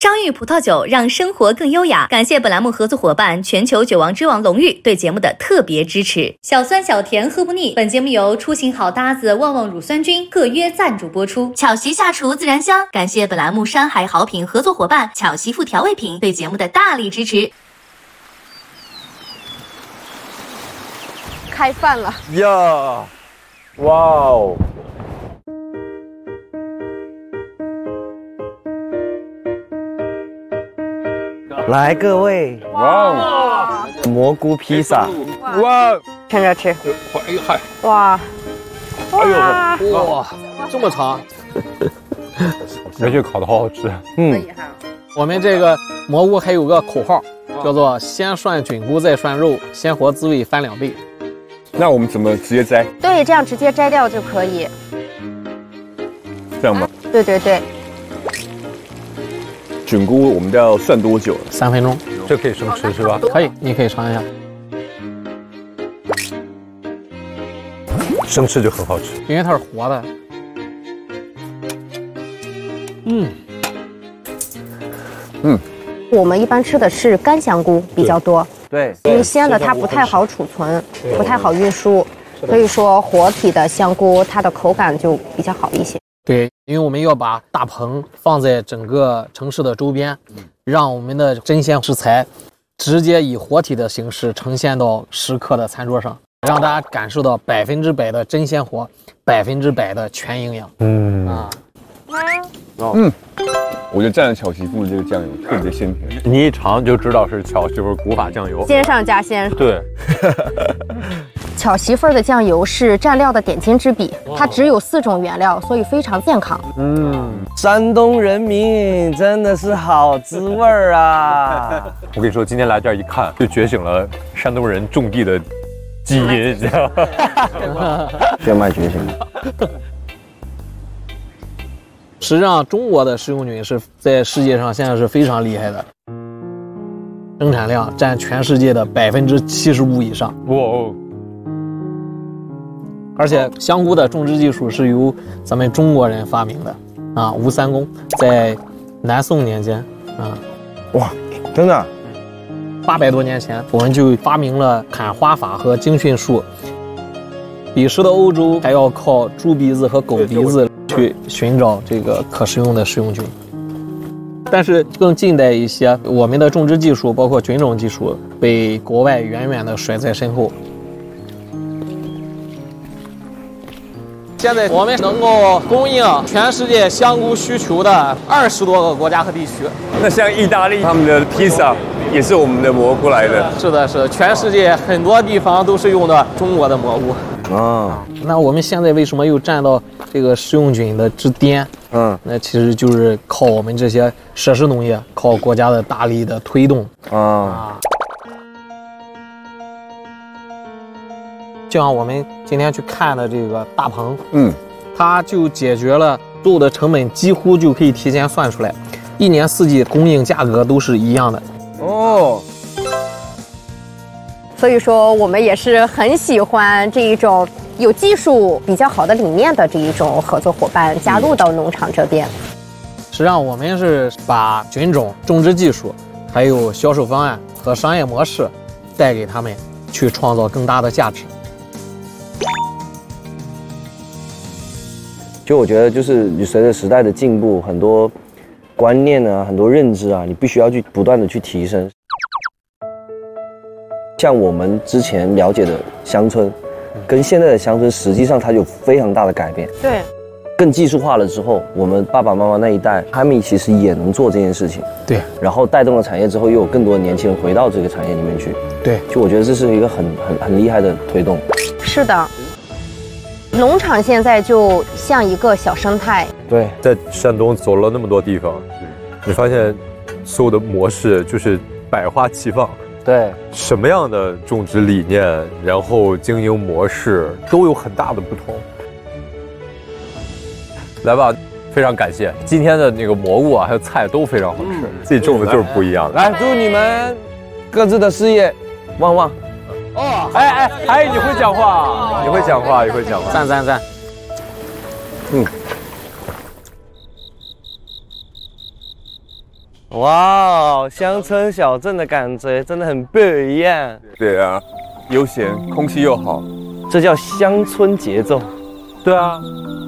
商誉葡萄酒让生活更优雅。感谢本栏目合作伙伴全球酒王之王龙誉对节目的特别支持。小酸小甜喝不腻。本节目由出行好搭子旺旺乳酸菌特约赞助播出。巧媳下厨自然香。感谢本栏目山海好品合作伙伴巧媳妇调味品对节目的大力支持。 开饭了呀！哇哦！ 来，各位， 哇！ 蘑菇披萨， 哇！ 趁热吃。 哎呀嗨！ 哇！ 哎呦！ 哇，这么长！ 而且烤的好好吃。 我们这个蘑菇还有个口号，叫做先涮菌菇再涮肉，鲜活滋味翻2倍。 那我们怎么直接摘？ 对，这样直接摘掉就可以。 这样吗？ 对对对。 菌菇我们要涮多久 ？3分钟。 这可以生吃是吧？ 可以，你可以尝一下。 生吃就很好吃， 因为它是活的。 我们一般吃的是干香菇比较多， 对， 因为鲜的它不太好储存，不太好运输，所以说活体的香菇它的口感就比较好一些。 对，因为我们要把大棚放在整个城市的周边，让我们的真鲜食材直接以活体的形式呈现到食客的餐桌上，让大家感受到100%的真鲜活，100%的全营养。 我觉得蘸了巧媳妇的这个酱油特别鲜甜， 你一尝就知道是巧媳妇古法酱油， 鲜上加鲜。 对， 巧媳妇的酱油是蘸料的点睛之笔，它只有4种原料，所以非常健康。 山东人民真的是好滋味儿啊！ 我跟你说，今天来这儿一看，就觉醒了山东人种地的基因，你知道吗？ 血脉觉醒。 实际上，中国的食用菌是在世界上现在是非常厉害的，生产量占全世界的75%以上。 哇哦！ 而且香菇的种植技术是由咱们中国人发明的啊，吴三公在南宋年间啊， 哇，真的 ，800多年前我们就发明了砍花法和精训术。彼时的欧洲还要靠猪鼻子和狗鼻子去寻找这个可食用的食用菌，但是更近代一些，我们的种植技术包括菌种技术被国外远远的甩在身后。现在我们能够供应全世界香菇需求的20多个国家和地区。 那像意大利他们的披萨也是我们的蘑菇来的。 是的，是的，全世界很多地方都是用的中国的蘑菇。那我们现在为什么又占到这个食用菌的之巅？那其实就是靠我们这些设施农业，靠国家的大力的推动就像我们今天去看的这个大棚，它就解决了所有的成本，几乎就可以提前算出来，1年4季供应价格都是一样的。 所以说我们也是很喜欢这一种有技术比较好的理念的这一种合作伙伴加入到农场这边。 实际上我们是把菌种、种植技术，还有销售方案和商业模式带给他们，去创造更大的价值。 就我觉得，就是你随着时代的进步，很多观念啊，很多认知啊，你必须要去不断的去提升。像我们之前了解的乡村，跟现在的乡村，实际上它有非常大的改变。 对， 更技术化了之后，我们爸爸妈妈那一代，他们其实也能做这件事情。 对， 然后带动了产业之后，又有更多的年轻人回到这个产业里面去。 对， 就我觉得这是一个很厉害的推动。 是的。农场现在就像一个小生态。 对， 在山东走了那么多地方，你发现所有的模式就是百花齐放。 对， 什么样的种植理念，然后经营模式都有很大的不同。来吧，非常感谢今天的那个蘑菇啊，还有菜都非常好吃，自己种的就是不一样的。 来，祝你们各自的事业旺旺。 哎，你会讲话，你会讲话，你会讲话， 赞。 哇，乡村小镇的感觉真的很不一样。 对啊，悠闲，空气又好， 这叫乡村节奏。 对啊，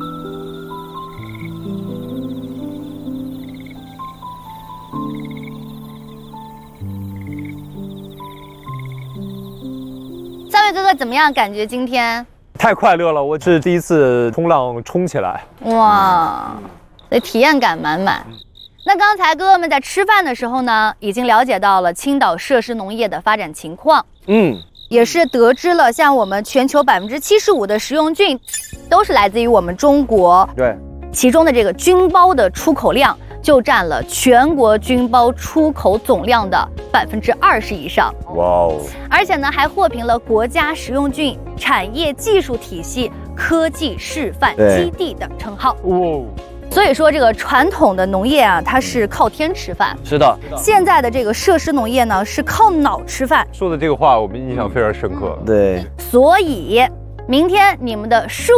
三位哥哥怎么样？感觉今天？ 太快乐了！我是第一次冲浪冲起来， 哇，这体验感满满。那刚才哥哥们在吃饭的时候呢，已经了解到了青岛设施农业的发展情况，也是得知了像我们全球75%的食用菌都是来自于我们中国， 对， 其中的这个菌孢的出口量就占了全国菌孢出口总量的20%以上。 哇哦！ 而且呢，还获评了国家食用菌产业技术体系科技示范基地的称号。 哇！ 所以说，这个传统的农业啊，它是靠天吃饭； 是的， 现在的这个设施农业呢，是靠脑吃饭。 说的这个话，我们印象非常深刻。 对， 所以，明天你们的数